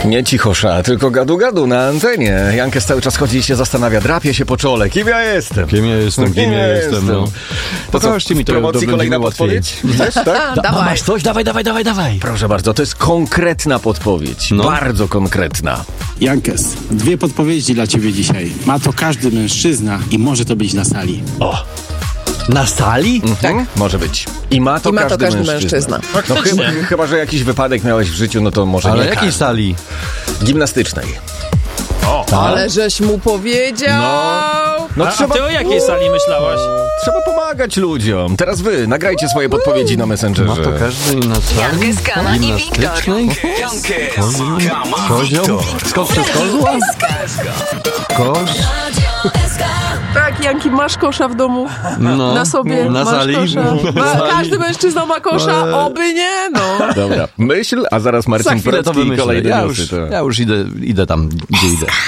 Nie cichosza, tylko gadu na antenie. Jankes cały czas chodzi i się zastanawia, drapie się po czole. Kim ja jestem? Kim ja jestem, no. Pokażcie mi to, promocji kolejna podpowiedź? Chcesz, tak? Dawaj. Masz coś? Dawaj. Proszę bardzo, to jest konkretna podpowiedź. No. Bardzo konkretna. Jankes, 2 podpowiedzi dla ciebie dzisiaj. Ma to każdy mężczyzna i może to być na sali. O! Na sali? Tak. Może być. I ma to każdy mężczyzna. No chyba, że jakiś wypadek miałeś w życiu, no to może Ale nie jakiej każdy. sali? Gimnastycznej. Ale żeś mu powiedział! No A ty o jakiej sali myślałaś? Trzeba pomagać ludziom. Teraz wy, nagrajcie swoje podpowiedzi na Messengerze. Ma to każdy na sali? Jankes, Kama i Gimnastycznej? Kozioł? Skok przez kozła? Kosz? Tak, Janki, masz kosza w domu? No. Na sobie? Na masz sali? kosza? Każdy mężczyzna ma kosza? Oby nie, no. Dobra, myśl, a zaraz Za Marcin chwilę to Precki i wymyślę. kolejne Ja newsy. już idę tam, gdzie idę.